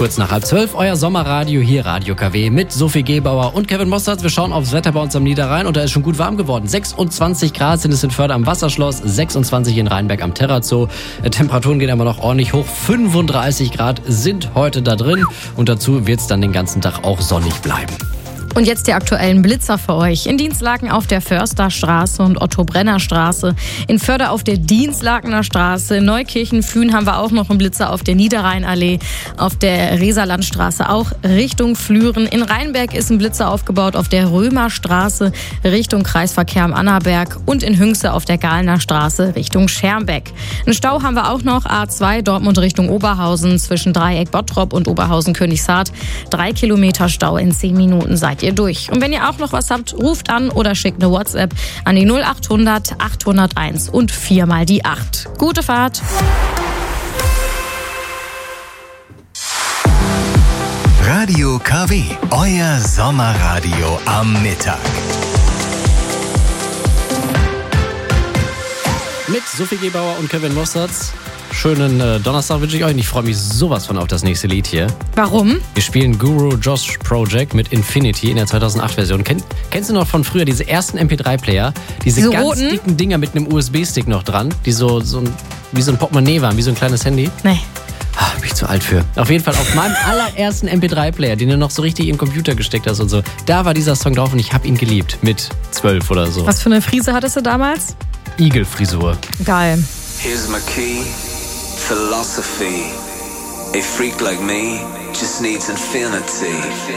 kurz nach 11:30, euer Sommerradio hier, Radio KW mit Sophie Gebauer und Kevin Mostards. Wir schauen aufs Wetter bei uns am Niederrhein und da ist schon gut warm geworden. 26 Grad sind es in Förde am Wasserschloss, 26 in Rheinberg am Terrazoo. Temperaturen gehen aber noch ordentlich hoch. 35 Grad sind heute da drin und dazu wird es dann den ganzen Tag auch sonnig bleiben. Und jetzt die aktuellen Blitzer für euch. In Dienstlaken auf der Försterstraße und Otto-Brenner-Straße. In Förde auf der Dienstlakener Straße. In Neukirchen-Flühen haben wir auch noch einen Blitzer auf der Niederrheinallee. Auf der Reserlandstraße auch Richtung Flüren. In Rheinberg ist ein Blitzer aufgebaut auf der Römerstraße Richtung Kreisverkehr am Annaberg. Und in Hünxe auf der Galener Straße Richtung Schermbeck. Einen Stau haben wir auch noch. A2 Dortmund Richtung Oberhausen zwischen Dreieck Bottrop und Oberhausen-Königshardt. 3 Kilometer Stau in 10 Minuten seid ihr durch. Und wenn ihr auch noch was habt, ruft an oder schickt eine WhatsApp an die 0800 801 und 4 mal die 8. Gute Fahrt! Radio KW, euer Sommerradio am Mittag. Mit Sophie Gebauer und Kevin Mostards. Schönen Donnerstag wünsche ich euch und ich freue mich sowas von auf das nächste Lied hier. Warum? Wir spielen Guru Josh Project mit Infinity in der 2008-Version. Kennst du noch von früher diese ersten MP3-Player? Diese ganz roten? dicken Dinger mit einem USB-Stick noch dran, die wie so ein Portemonnaie waren, wie so ein kleines Handy? Nee. Bin ich zu alt für. Auf jeden Fall auf meinem allerersten MP3-Player, den du noch so richtig in den Computer gesteckt hast und so. Da war dieser Song drauf und ich habe ihn geliebt. Mit 12 oder so. Was für eine Frise hattest du damals? Igelfrisur. Geil. Here's my key, philosophy. A freak like me just needs infinity.